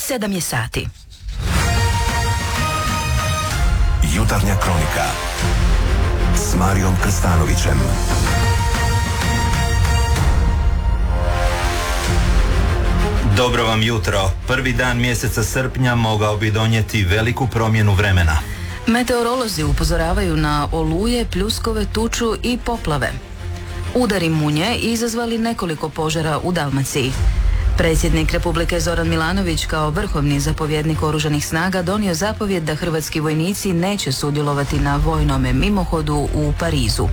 7 je sati. Jutarnja kronika s Marijom Krstanovićem. Dobro vam jutro. Prvi dan mjeseca srpnja mogao bi donijeti veliku promjenu vremena. Meteorolozi upozoravaju na oluje, pljuskove, tuču i poplave. Udari munje izazvali nekoliko požara u Dalmaciji. Predsjednik Republike Zoran Milanović kao vrhovni zapovjednik Oružanih snaga donio zapovjed da hrvatski vojnici neće sudjelovati na vojnome mimohodu u Parizu.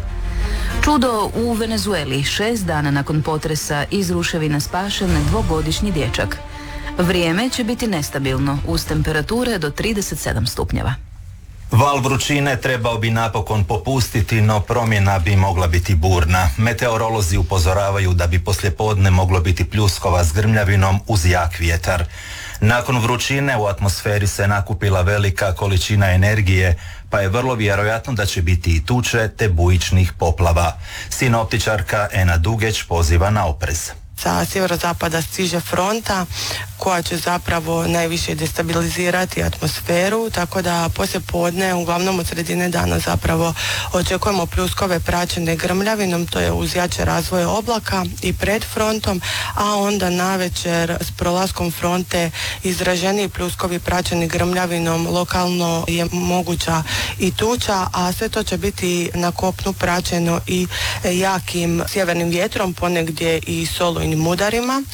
Čudo u Venezueli, 6 dana nakon potresa iz ruševina spašen 2-godišnji dječak. Vrijeme će biti nestabilno, uz temperature do 37 stupnjeva. Val vrućine trebao bi napokon popustiti, no promjena bi mogla biti burna. Meteorolozi upozoravaju da bi poslijepodne moglo biti pljuskova s grmljavinom uz jak vjetar. Nakon vrućine u atmosferi se nakupila velika količina energije, pa je vrlo vjerojatno da će biti i tuče te bujičnih poplava. Sinoptičarka Ena Dugeć poziva na oprez. Sa sjeverozapada stiže fronta koja će zapravo najviše destabilizirati atmosferu, tako da poslije podne, uglavnom od sredine dana zapravo očekujemo pljuskove praćene grmljavinom, to je uz jače razvoje oblaka i pred frontom, a onda navečer s prolaskom fronte izraženiji pljuskovi praćeni grmljavinom, lokalno je moguća i tuča, a sve to će biti na kopnu praćeno i jakim sjevernim vjetrom, ponegdje i solujnim udarima.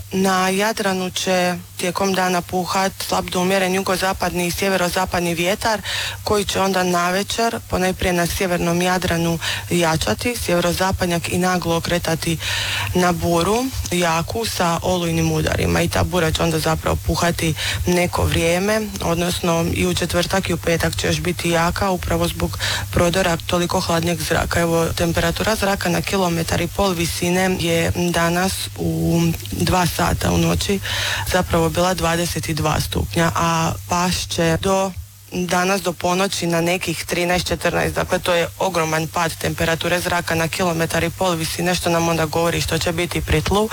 Na Jadranu će tijekom dana puhat slab do umjeren jugozapadni i sjeverozapadni vjetar koji će onda navečer ponajprije na sjevernom Jadranu jačati, sjeverozapadnjak i naglo okretati na buru jaku sa olujnim udarima i ta bura će onda zapravo puhati neko vrijeme, odnosno i u četvrtak i u petak će još biti jaka upravo zbog prodora toliko hladnijeg zraka. Evo, temperatura zraka na 1,5 km visine je danas u 2 sata u noći zapravo bila 22 stupnja, a pašće danas do ponoći na nekih 13-14, dakle to je ogroman pad temperature zraka na 1,5 km visine, što nam onda govori što će biti pri tlu.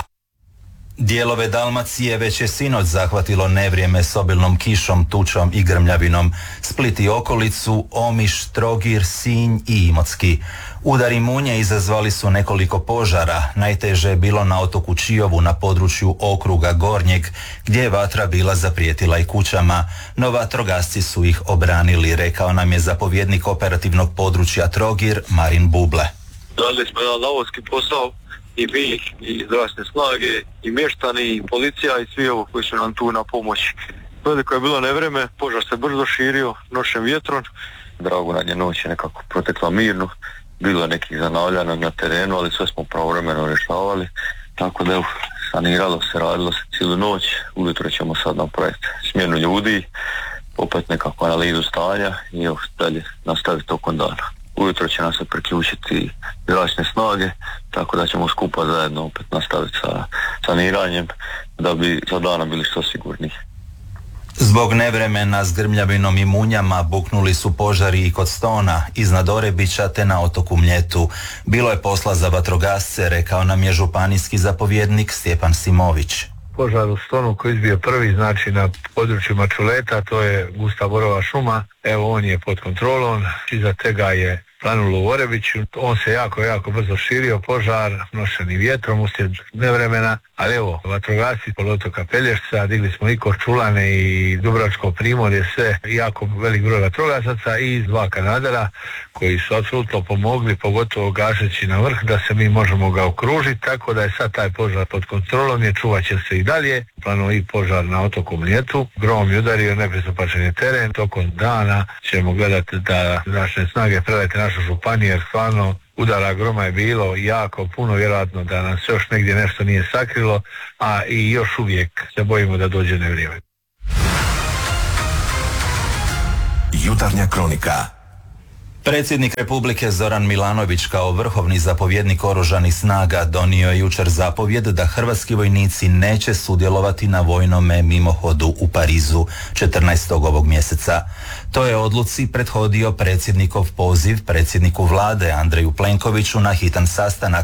Dijelove Dalmacije već je sinoć zahvatilo nevrijeme s obilnom kišom, tučom i grmljavinom. Split i okolicu, Omiš, Trogir, Sinj i Imotski. Udari munje izazvali su nekoliko požara. Najteže je bilo na otoku Čiovu na području okruga Gornjeg, gdje je vatra bila zaprijetila i kućama. No vatrogasci su ih obranili, rekao nam je zapovjednik operativnog područja Trogir, Marin Buble. Radili smo jedan lavovski posao, i mi, i zdravstvene snage, i mještani, i policija, i svi ovo koji su nam tu na pomoć. Veliko je bilo nevreme, požar se brzo širio noćem vjetrom. Dragonadnja noć je nekako protekla mirno, bilo je nekih zanavljanja na terenu, ali sve smo pravovremeno rješavali. Tako da saniralo se, radilo se cijelu noć, ujutro ćemo sad napraviti smjenu ljudi, opet nekakvu analizu stanja i dalje nastaviti tokom dana. Ujutro će nas se priključiti zračne snage, tako da ćemo skupa zajedno opet nastaviti sa saniranjem da bi za dana bili što sigurniji. Zbog nevremena s grmljavinom i munjama buknuli su požari i kod Stona, iznad Orebića te na otoku Mljetu. Bilo je posla za vatrogasce, rekao nam je županijski zapovjednik Stjepan Simović. Požar u Stonu koji izbio prvi, znači na području Mačuleta, to je gusta borova šuma, evo on je pod kontrolom, iza tega je planulo u Orebiću, on se jako brzo širio, požar nošeni vjetrom uslijed nevremena, ali evo, vatrogasci poluotoka Pelješca, digli smo i Korčulane i Dubrovačko primorje, sve jako velik broj vatrogasaca i 2 kanadera koji su apsolutno pomogli, pogotovo gašeći na vrh, da se mi možemo ga okružiti, tako da je sad taj požar pod kontrolom, je čuvat će se i dalje. Plano i požar na otoku Mljetu, grom je udario nepristupačan je teren, tokom dana ćemo gledati da naše snage prelete našu županiju, jer stvarno udara groma je bilo jako puno, vjerojatno da nam se još negdje nešto nije sakrilo, a i još uvijek se bojimo da dođe nevrijeme. Jutarnja kronika. Predsjednik Republike Zoran Milanović kao vrhovni zapovjednik Oružanih snaga donio je jučer zapovjed da hrvatski vojnici neće sudjelovati na vojnome mimohodu u Parizu 14. ovog mjeseca. To je odluci prethodio predsjednikov poziv predsjedniku vlade Andreju Plenkoviću na hitan sastanak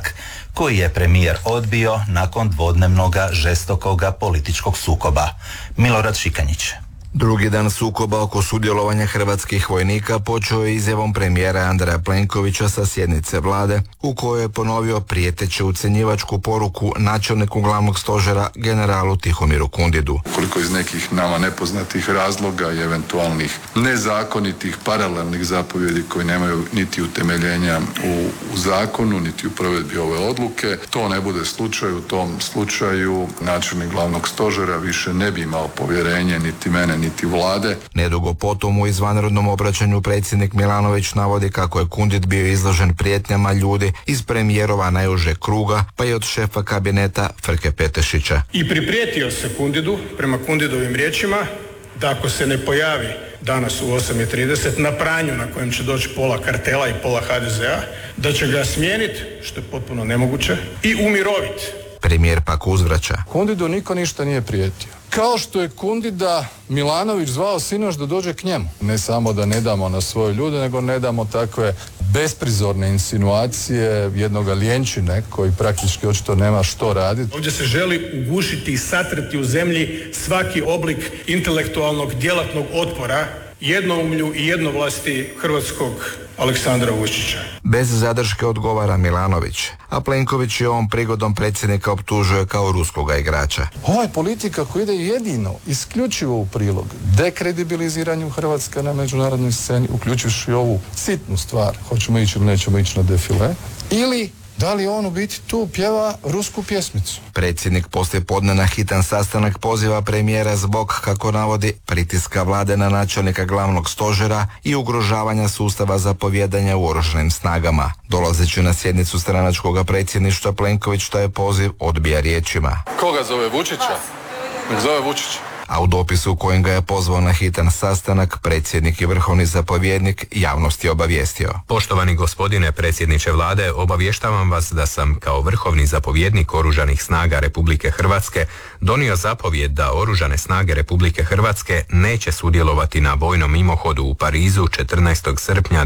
koji je premijer odbio nakon dvodnevnoga žestokoga političkog sukoba. Milorad Šikanjić. Drugi dan sukoba oko sudjelovanja hrvatskih vojnika počeo je izjavom premijera Andreja Plenkovića sa sjednice vlade u kojoj je ponovio prijeteću ucjenjivačku poruku načelniku glavnog stožera generalu Tihomiru Kundidu. Koliko iz nekih nama nepoznatih razloga i eventualnih nezakonitih paralelnih zapovjedi koji nemaju niti utemeljenja u zakonu, niti u provedbi ove odluke, to ne bude slučaj. U tom slučaju načelnik glavnog stožera više ne bi imao povjerenje niti mene niti vlade. Nedugo potom u izvanrednom obraćanju predsjednik Milanović navodi kako je Kundid bio izložen prijetnjama ljudi iz premijerova najužeg kruga, pa i od šefa kabineta Frke Petešića. I priprijetio se Kundidu, prema Kundidovim riječima, da ako se ne pojavi danas u 8:30 na pranju na kojem će doći pola kartela i pola HDZ-a, da će ga smijeniti, što je potpuno nemoguće, i umiroviti. Premijer pak uzvraća. Kundidu niko ništa nije prijetio. Kao što je Kundida Milanović zvao sinoć da dođe k njemu. Ne samo da ne damo na svoje ljude, nego ne damo takve besprizorne insinuacije jednoga ljenčine koji praktički očito nema što raditi. Ovdje se želi ugušiti i satrati u zemlji svaki oblik intelektualnog djelatnog otpora jednoumlju i jednovlasti hrvatskog Aleksandra Vučića. Bez zadrške odgovara Milanović, a Plenković je ovom prigodom predsjednika optužuje kao ruskoga igrača. Ovo je politika koja ide jedino, isključivo u prilog dekredibiliziranju Hrvatske na međunarodnoj sceni, uključujući ovu sitnu stvar, hoćemo ići ili nećemo ići na defile, ili da li on u biti tu pjeva rusku pjesmicu. Predsjednik poslije podne na hitan sastanak poziva premijera zbog, kako navodi, pritiska vlade na načelnika glavnog stožera i ugrožavanja sustava zapovijedanja u oružanim snagama. Dolazeći na sjednicu stranačkog predsjedništva, Plenković taj poziv odbija riječima. Koga zove Vučića? Nek zove Vučića. A u dopisu u kojem ga je pozvao na hitan sastanak, predsjednik i vrhovni zapovjednik javnosti obavijestio. Poštovani gospodine predsjedniče vlade, obavještavam vas da sam kao vrhovni zapovjednik Oružanih snaga Republike Hrvatske donio zapovjed da Oružane snage Republike Hrvatske neće sudjelovati na vojnom mimohodu u Parizu 14. srpnja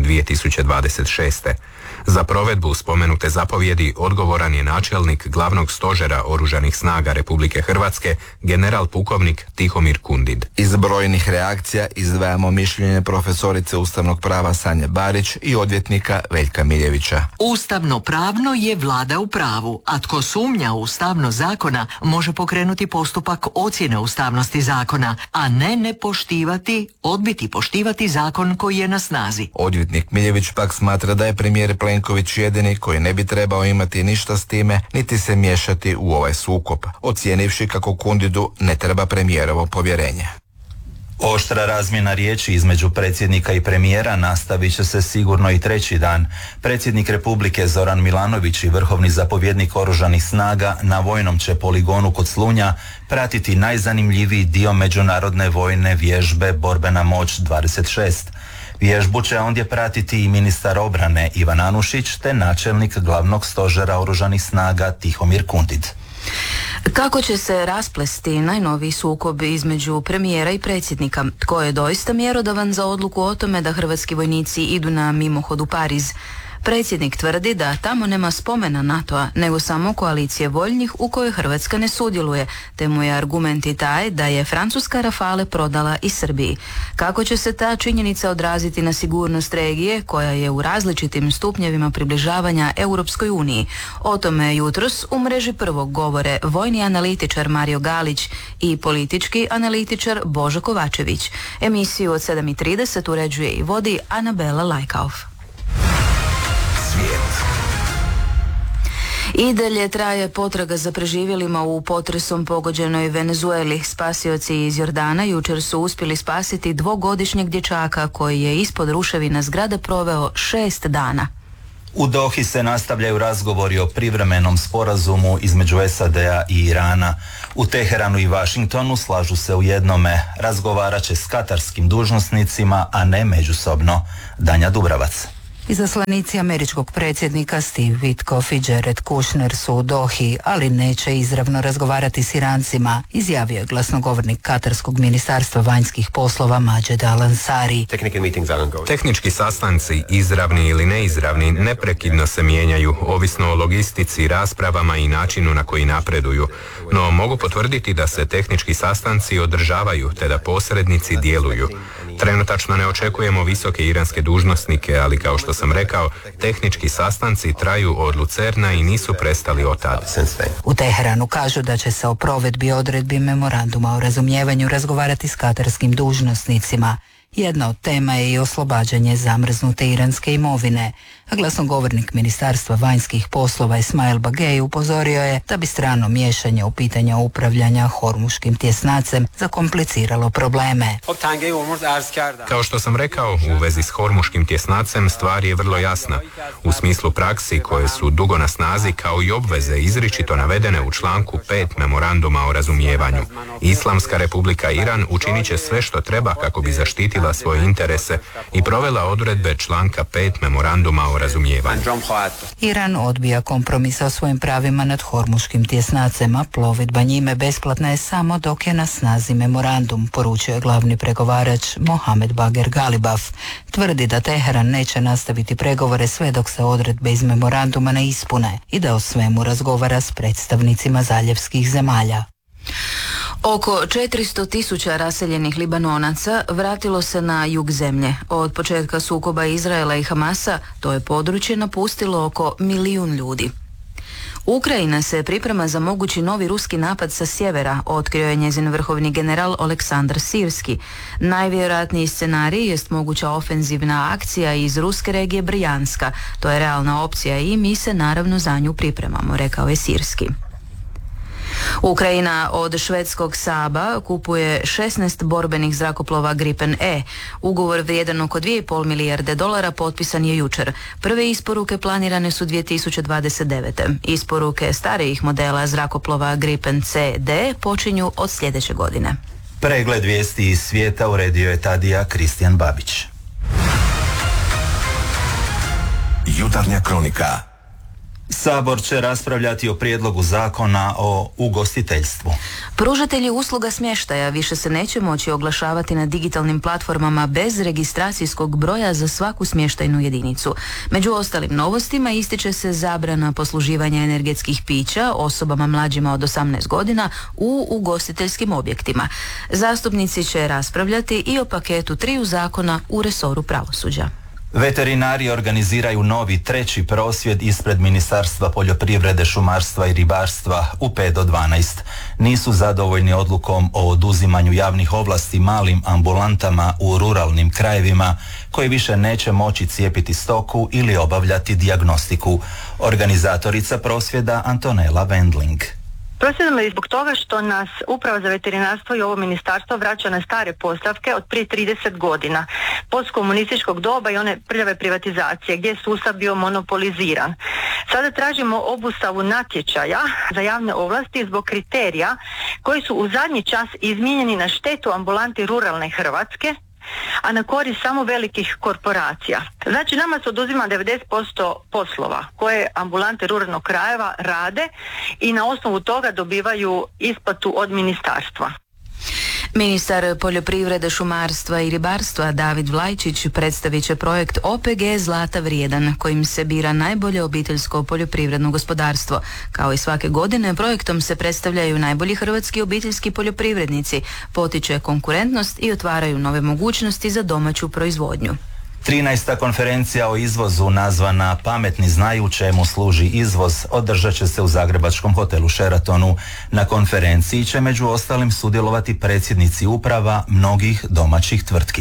2026. Za provedbu spomenute zapovjedi odgovoran je načelnik glavnog stožera Oružanih snaga Republike Hrvatske, general pukovnik Tihomir Kundid. Iz brojnih reakcija izdvajamo mišljenje profesorice ustavnog prava Sanje Barić i odvjetnika Veljka Miljevića. Ustavno pravno je vlada u pravu, a tko sumnja u ustavnost zakona može pokrenuti postupak ocjene ustavnosti zakona, a ne odbiti poštivati zakon koji je na snazi. Odvjetnik Miljević pak smatra da je premijer Plenković jedini koji ne bi trebao imati ništa s time, niti se miješati u ovaj sukob, ocijenivši kako Kundidu ne treba premijerovo povjerenje. Oštra razmjena riječi između predsjednika i premijera nastavit će se sigurno i treći dan. Predsjednik Republike Zoran Milanović i vrhovni zapovjednik Oružanih snaga na vojnom će poligonu kod Slunja pratiti najzanimljiviji dio međunarodne vojne vježbe Borbena moć 26. Vježbu će ondje pratiti i ministar obrane Ivan Anušić te načelnik glavnog stožera Oružanih snaga Tihomir Kundid. Kako će se rasplesti najnoviji sukob između premijera i predsjednika? Tko je doista mjerodavan za odluku o tome da hrvatski vojnici idu na mimohod u Pariz? Predsjednik tvrdi da tamo nema spomena NATO-a, nego samo koalicije voljnih u kojoj Hrvatska ne sudjeluje, te mu je argument i taj da je Francuska Rafale prodala i Srbiji. Kako će se ta činjenica odraziti na sigurnost regije, koja je u različitim stupnjevima približavanja Europskoj uniji? O tome jutros u mreži Prvog govore vojni analitičar Mario Galić i politički analitičar Božo Kovačević. Emisiju od 7:30 uređuje i vodi Anabela Lajkauf. I dalje traje potraga za preživjelima u potresom pogođenoj Venezueli. Spasioci iz Jordana jučer su uspjeli spasiti 2-godišnjeg dječaka koji je ispod ruševina zgrade proveo 6 dana. U Dohi se nastavljaju razgovori o privremenom sporazumu između SAD-a i Irana. U Teheranu i Vašingtonu slažu se u jednome, razgovarat će s katarskim dužnosnicima, a ne međusobno. Danja Dubravac. Izaslanici američkog predsjednika Steve Witkoff i Jared Kushner su u Dohi, ali neće izravno razgovarati s Irancima, izjavio je glasnogovornik Katarskog ministarstva vanjskih poslova Majed Al-Ansari. Tehnički sastanci, izravni ili neizravni, neprekidno se mijenjaju, ovisno o logistici, raspravama i načinu na koji napreduju. No mogu potvrditi da se tehnički sastanci održavaju, te da posrednici djeluju. Trenutačno ne očekujemo visoke iranske dužnosnike, ali kao što sam rekao, tehnički sastanci traju od Lucerna i nisu prestali od tada. U Teheranu kažu da će se o provedbi odredbi memoranduma o razumijevanju razgovarati s katarskim dužnosnicima. Jedna od tema je i oslobađanje zamrznute iranske imovine, a glasnogovornik Ministarstva vanjskih poslova Ismail Bagej upozorio je da bi strano miješanje u pitanja upravljanja Hormuškim tjesnacem zakompliciralo probleme. Kao što sam rekao, u vezi s Hormuškim tjesnacem stvar je vrlo jasna. U smislu praksi koje su dugo na snazi, kao i obveze izričito navedene u članku 5 memoranduma o razumijevanju. Islamska republika Iran učinit će sve što treba kako bi zaštitila svoje interese i provela odredbe članka 5 memoranduma o razumijevanju. Iran odbija kompromis o svojim pravima nad Hormuškim tjesnacem, a plovidba njime besplatna je samo dok je na snazi memorandum, poručio je glavni pregovarač Mohamed Bager Galibaf. Tvrdi da Teheran neće nastaviti pregovore sve dok se odredbe iz memoranduma ne ispune i da o svemu razgovara s predstavnicima zaljevskih zemalja. Oko 400.000 raseljenih Libanonaca vratilo se na jug zemlje. Od početka sukoba Izraela i Hamasa to je područje napustilo oko 1 milijun ljudi. Ukrajina se priprema za mogući novi ruski napad sa sjevera, otkrio je njezin vrhovni general Oleksandar Sirski. Najvjerojatniji scenarij jest moguća ofenzivna akcija iz ruske regije Brjanska. To je realna opcija i mi se naravno za nju pripremamo, rekao je Sirski. Ukrajina od švedskog Saaba kupuje 16 borbenih zrakoplova Gripen E. Ugovor vrijedan oko $2,5 milijarde potpisan je jučer. Prve isporuke planirane su 2029. Isporuke starijih modela zrakoplova Gripen C-D počinju od sljedeće godine. Pregled vijesti iz svijeta uredio je Tadija Kristijan Babić. Jutarnja kronika. Sabor će raspravljati o prijedlogu zakona o ugostiteljstvu. Pružatelji usluga smještaja više se neće moći oglašavati na digitalnim platformama bez registracijskog broja za svaku smještajnu jedinicu. Među ostalim novostima ističe se zabrana posluživanja energetskih pića osobama mlađima od 18 godina u ugostiteljskim objektima. Zastupnici će raspravljati i o paketu 3 zakona u resoru pravosuđa. Veterinari organiziraju novi 3. prosvjed ispred Ministarstva poljoprivrede, šumarstva i ribarstva u 5 do 12. Nisu zadovoljni odlukom o oduzimanju javnih ovlasti malim ambulantama u ruralnim krajevima koji više neće moći cijepiti stoku ili obavljati dijagnostiku. Organizatorica prosvjeda Antonela Wendling. Prosvjedujemo i zbog toga što nas Uprava za veterinarstvo i ovo ministarstvo vraća na stare postavke od prije 30 godina, postkomunističkog doba i one prljave privatizacije gdje je sustav bio monopoliziran. Sada tražimo obustavu natječaja za javne ovlasti zbog kriterija koji su u zadnji čas izmijenjeni na štetu ambulanti ruralne Hrvatske, a na korist samo velikih korporacija. Znači nama se oduzima 90% poslova koje ambulante ruralnog krajeva rade i na osnovu toga dobivaju isplatu od ministarstva. Ministar poljoprivrede, šumarstva i ribarstva David Vlajčić predstavit će projekt OPG Zlata vrijedan kojim se bira najbolje obiteljsko poljoprivredno gospodarstvo. Kao i svake godine projektom se predstavljaju najbolji hrvatski obiteljski poljoprivrednici, potiče konkurentnost i otvaraju nove mogućnosti za domaću proizvodnju. 13. konferencija o izvozu nazvana Pametni znaju čemu služi izvoz održat će se u zagrebačkom hotelu Sheratonu. Na konferenciji će među ostalim sudjelovati predsjednici uprava mnogih domaćih tvrtki.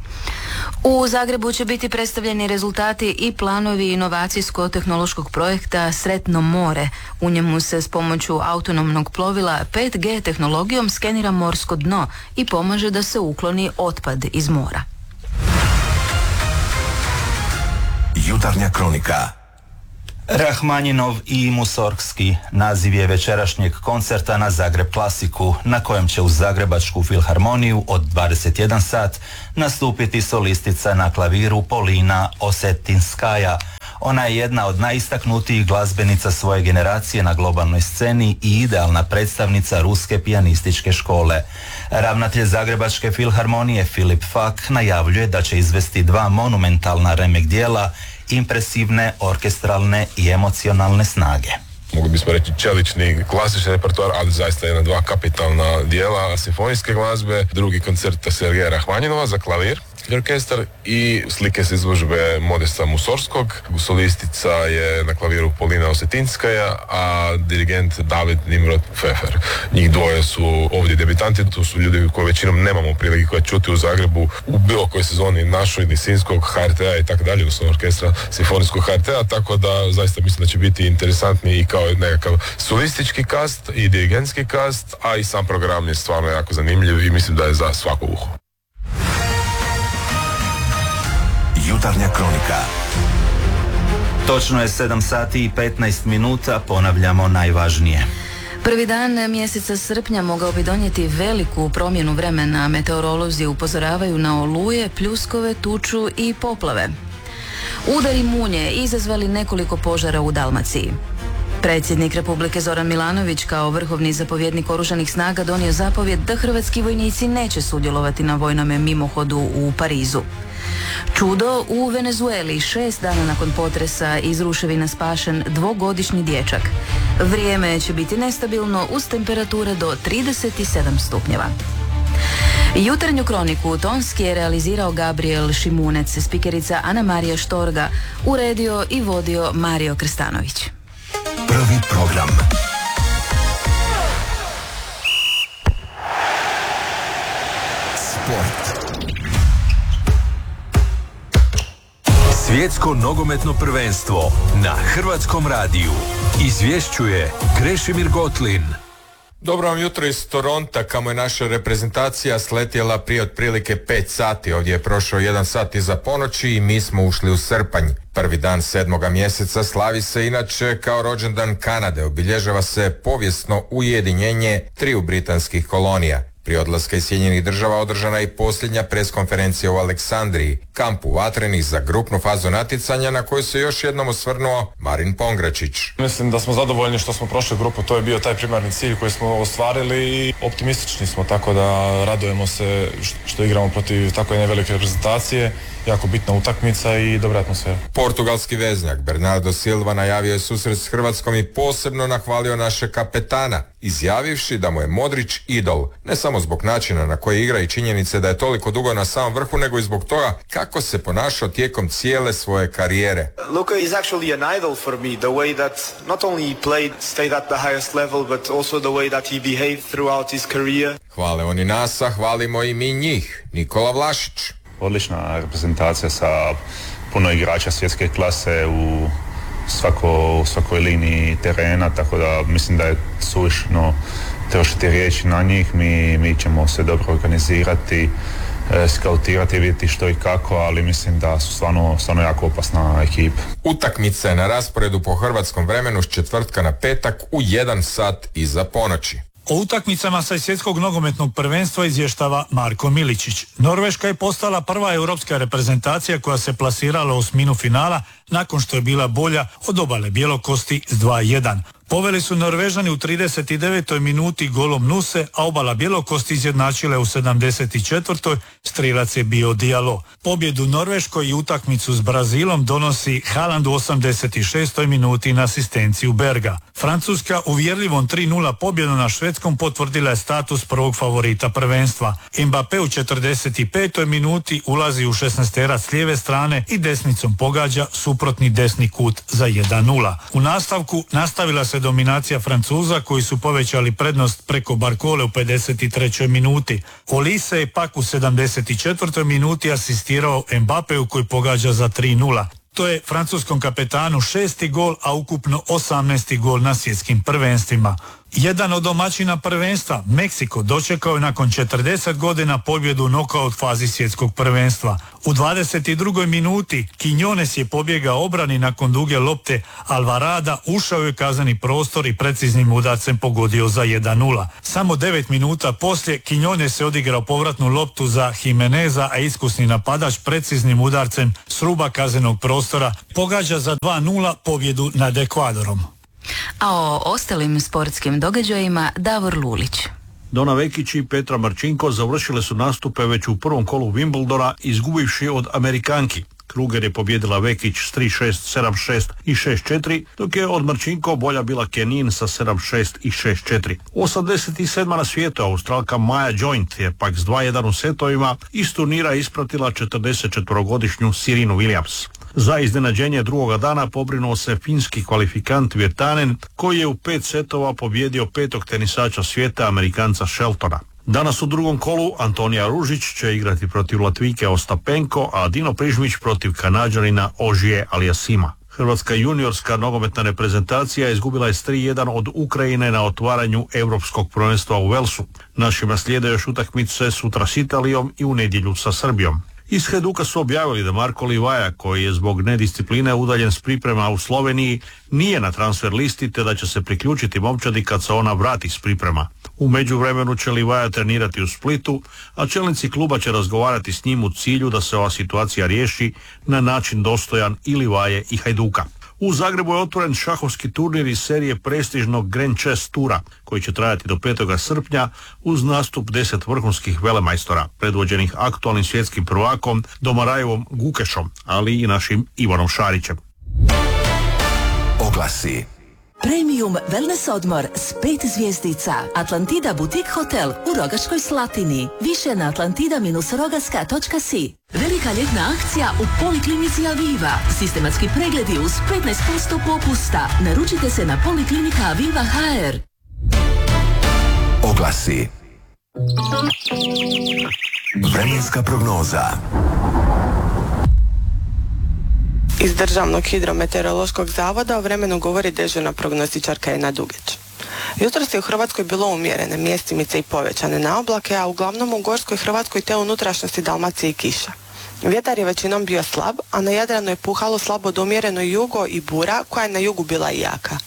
U Zagrebu će biti predstavljeni rezultati i planovi inovacijsko-tehnološkog projekta Sretno more. U njemu se s pomoću autonomnog plovila 5G tehnologijom skenira morsko dno i pomaže da se ukloni otpad iz mora. Jutarnja kronika. Rahmanjinov i Musorgski naziv je večerašnjeg koncerta na Zagreb Klasiku, na kojem će u Zagrebačku filharmoniju od 21 sat nastupiti solistica na klaviru Polina Osetinskaja. Ona je jedna od najistaknutijih glazbenica svoje generacije na globalnoj sceni i idealna predstavnica ruske pijanističke škole. Ravnatelj Zagrebačke filharmonije Filip Fak najavljuje da će izvesti 2 monumentalna remek dijela impresivne, orkestralne i emocionalne snage. Mogli bismo reći čelični, klasični repertoar, ali zaista 1-2 kapitalna dijela simfonijske glazbe, drugi koncert Sergeja Rahmanjinova za klavir i orkestar i slike s izložbe Modesta Musorskog. Solistica je na klaviru Polina Osetinskaja, a dirigent David Nimrod Pfeffer. Njih dvoje su ovdje debitanti, to su ljudi koje većinom nemamo prilike čuti u Zagrebu u bilo kojoj sezoni našoj ili sinskog HRT-a i tako dalje, odnosno orkestra simfonijskog HRT-a, tako da zaista mislim da će biti interesantni i kao nekakav solistički kast i dirigentski kast, a i sam program je stvarno jako zanimljiv i mislim da je za svako uho. Jutarnja kronika. Točno je 7 sati i 15 minuta, ponavljamo najvažnije. Prvi dan mjeseca srpnja mogao bi donijeti veliku promjenu vremena. Meteorolozi upozoravaju na oluje, pljuskove, tuču i poplave. Udari munje izazvali nekoliko požara u Dalmaciji. Predsjednik Republike Zoran Milanović kao vrhovni zapovjednik Oružanih snaga donio zapovjed da hrvatski vojnici neće sudjelovati na vojnome mimohodu u Parizu. Čudo u Venezueli, 6 dana nakon potresa iz ruševina spašen 2-godišnji dječak. Vrijeme će biti nestabilno uz temperature do 37 stupnjeva. Jutarnju kroniku tonski je realizirao Gabriel Šimunec, spikerica Ana Marija Štorga, uredio i vodio Mario Krstanović. Prvi program. Sport. Svjetsko nogometno prvenstvo na Hrvatskom radiju. Izvješćuje Krešimir Gotlin. Dobro vam jutro iz Toronta, kamo je naša reprezentacija sletjela prije otprilike 5 sati. Ovdje je prošao 1 sat iza ponoći i mi smo ušli u srpanj. Prvi dan 7. mjeseca slavi se inače kao rođendan Kanade. Obilježava se povijesno ujedinjenje 3 britanskih kolonija. Prije odlaska iz Sjedinjenih Država održana je i posljednja preskonferencija u Aleksandriji, kampu Vatrenih za grupnu fazu natjecanja na koju se još jednom osvrnuo Marin Pongračić. Mislim da smo zadovoljni što smo prošli grupu, to je bio taj primarni cilj koji smo ostvarili i optimistični smo, tako da radujemo se što igramo protiv tako jedne velike reprezentacije. Jako bitna utakmica i dobra atmosfera. Portugalski veznjak Bernardo Silva najavio je susret s Hrvatskom i posebno nahvalio naše kapetana, izjavivši da mu je Modrić idol, ne samo zbog načina na koji igra i činjenice da je toliko dugo na samom vrhu, nego i zbog toga kako se ponašao tijekom cijele svoje karijere. Luka is actually an idol for me, the way that not only he played, stayed at the highest level, but also the way that he behaved throughout his career. Hvale oni nas, a hvalimo i mi njih. Nikola Vlašić. Odlična reprezentacija sa puno igrača svjetske klase u svakoj liniji terena, tako da mislim da je suvišno trošiti riječi na njih. Mi ćemo se dobro organizirati, skautirati i vidjeti što i kako, ali mislim da su stvarno jako opasna ekipa. Utakmica je na rasporedu po hrvatskom vremenu s četvrtka na petak u 1 sat iza ponoći. O utakmicama sa svjetskog nogometnog prvenstva izvještava Marko Miličić. Norveška je postala prva europska reprezentacija koja se plasirala u osminu finala nakon što je bila bolja od Obale Bjelokosti s 2-1. Poveli su Norvežani u 39. minuti golom Nuse, a Obala Bjelokosti izjednačile u 74. strilac je bio Diallo. Pobjedu Norveškoj i utakmicu s Brazilom donosi Haaland u 86. minuti na asistenciju Berga. Francuska uvjerljivom 3-0 pobjedom na Švedskom potvrdila je status prvog favorita prvenstva. Mbappé u 45. minuti ulazi u 16-terac s lijeve strane i desnicom pogađa suprotni desni kut za 1-0. U nastavku nastavila se dominacija Francuza koji su povećali prednost preko Barkole u 53. minuti. Olise je pak u 74. minuti asistirao Mbappéu koji pogađa za 3-0. To je francuskom kapetanu 6. gol, a ukupno 18. gol na svjetskim prvenstvima. Jedan od domaćina prvenstva, Meksiko, dočekao je nakon 40 godina pobjedu u nokaut fazi svjetskog prvenstva. U 22. minuti Quiñones je pobjegao obrani nakon duge lopte Alvarada, ušao je kazneni prostor i preciznim udarcem pogodio za 1-0. Samo 9 minuta poslije Quiñones je odigrao povratnu loptu za Jimeneza, a iskusni napadač preciznim udarcem s ruba kaznenog prostora pogađa za 2-0 pobjedu nad Ekvadorom. A o ostalim sportskim događajima Davor Lulić. Dona Vekić i Petra Marčinko završile su nastupe već u prvom kolu Wimbledona, izgubivši od Amerikanki. Kruger je pobjedila Vekić s 3-6, 7-6 i 6-4, dok je od Marčinko bolja bila Kenin sa 7-6 i 6-4. 87. na svijetu Australka Maja Joint je pak s 2-1 u setovima iz turnira ispratila 44-godišnju Serenu Williams. Za iznenađenje drugoga dana pobrinuo se finski kvalifikant Virtanen, koji je u 5 setova pobjedio petog tenisača svijeta, Amerikanca Sheltona. Danas u drugom kolu Antonija Ružić će igrati protiv Latvijke Ostapenko, a Dino Prižmić protiv Kanađanina Ožije Alijasima. Hrvatska juniorska nogometna reprezentacija izgubila je 3-1 od Ukrajine na otvaranju Europskog prvenstva u Velsu. Našima slijede još utakmice sutra s Italijom i u nedjelju sa Srbijom. Iz Hajduka su objavili da Marko Livaja, koji je zbog nediscipline udaljen s priprema u Sloveniji, nije na transfer listi te da će se priključiti momčadi kad se ona vrati s priprema. U međuvremenu će Livaja trenirati u Splitu, a čelnici kluba će razgovarati s njim u cilju da se ova situacija riješi na način dostojan i Livaje i Hajduka. U Zagrebu je otvoren šahovski turnir iz serije prestižnog Grand Chess tura, koji će trajati do 5. srpnja uz nastup 10 vrhunskih velemajstora, predvođenih aktualnim svjetskim prvakom Domarajevom Gukešom, ali i našim Ivanom Šarićem. Oglasi. Premium wellness odmor s 5 zvjezdica. Atlantida Boutique Hotel u Rogaškoj Slatini. Više na atlantida-rogaska.si. Velika ljetna akcija u Poliklinici Aviva. Sistematski pregledi uz 15% popusta. Naručite se na Poliklinika Aviva HR. Oglasi. Vremenska prognoza. Iz Državnog hidrometeorološkog zavoda o vremenu govori dežurna prognostičarka Ena Dugić. Jutros je u Hrvatskoj bilo umjerene, mjestimice i povećane na oblake, a uglavnom u Gorskoj Hrvatskoj te unutrašnjosti Dalmacije i kiša. Vjetar je većinom bio slab, a na Jadranu je puhalo slabo do umjereno jugo i bura, koja je na jugu bila i jaka.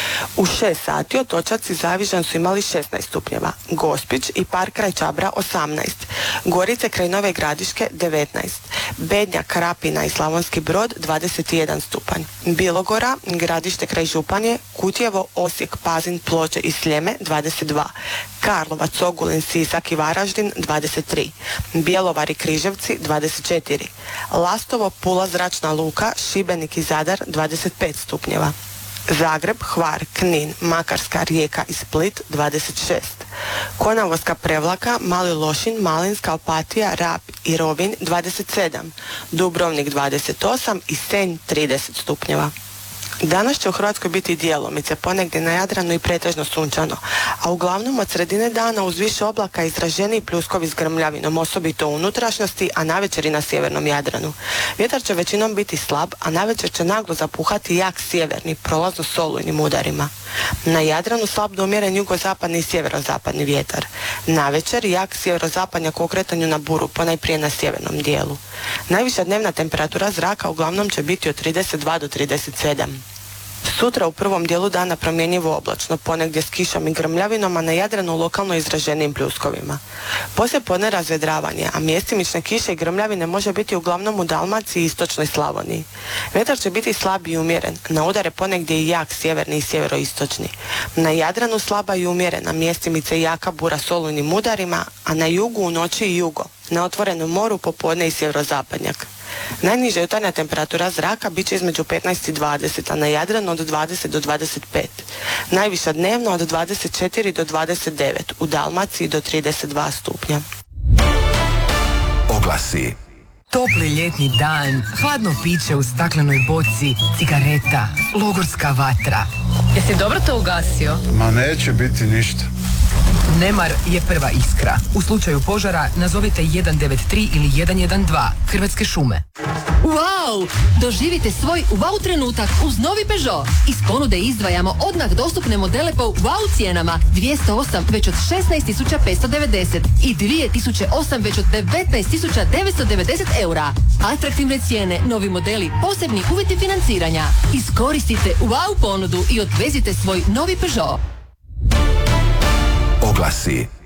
U 6 sati Otočac i Zavižan su imali 16 stupnjeva, Gospić i Park kraj Čabra 18, Gorice kraj Nove Gradiške 19, Bednja, Krapina i Slavonski Brod 21 stupanj, Bilogora, Gradište kraj Županje, Kutjevo, Osijek, Pazin, Ploče i Sljeme 22, Karlovac, Ogulin, Sisak i Varaždin 23, Bjelovar i Križevci 24, Lastovo, Pula, Zračna luka, Šibenik i Zadar 25 stupnjeva. Zagreb, Hvar, Knin, Makarska, Rijeka i Split 26. Konavolska, Prevlaka, Mali Lošinj, Malinska, Opatija, Rab i Rovinj 27. Dubrovnik 28 i Senj 30 stupnjeva. Danas će u Hrvatskoj biti djelomice, ponegdje na Jadranu i pretežno sunčano, a uglavnom od sredine dana uz više oblaka izraženiji pljuskovi s grmljavinom, osobito u unutrašnjosti, a navečer i na sjevernom Jadranu. Vjetar će većinom biti slab, a navečer će naglo zapuhati jak sjeverni, prolazno solujnim udarima. Na Jadranu slab do umjeren jugozapadni i sjeverozapadni vjetar. Navečer jak sjeverozapadnjak u okretanju na buru, ponajprije na sjevernom dijelu. Najviša dnevna temperatura zraka uglavnom će biti od 32 do 37. Sutra u prvom dijelu dana promjenjivo oblačno, ponegdje s kišom i grmljavinom, a na Jadranu lokalno izraženijim pljuskovima. Poslije podne razvedravanje, a mjestimične kiše i grmljavine može biti uglavnom u Dalmaciji i istočnoj Slavoniji. Vjetar će biti slab i umjeren, na udare ponegdje i jak sjeverni i sjeveroistočni. Na Jadranu slaba i umjerena, mjestimice i jaka bura s olujnim udarima, a na jugu u noći i jugo, na otvorenom moru popodne i sjeverozapadnjak. Najniža jutarnja temperatura zraka bit će između 15 i 20, a na Jadranu od 20 do 25. Najviša dnevno od 24 do 29, u Dalmaciji do 32 stupnja. Oglasi. Topli ljetni dan, hladno piće u staklenoj boci, cigareta, logorska vatra. Jesi dobro to ugasio? Ma neće biti ništa. Nemar je prva iskra. U slučaju požara nazovite 193 ili 112. Hrvatske šume. Wow! Doživite svoj wow trenutak uz novi Peugeot. Iz ponude izdvajamo odmah dostupne modele po wow cijenama. 208 već od 16.590 i 2008 već od 19.990 eura. Atraktivne cijene, novi modeli, posebni uvjeti financiranja. Iskoristite wow ponudu i odvezite svoj novi Peugeot. Oglasi.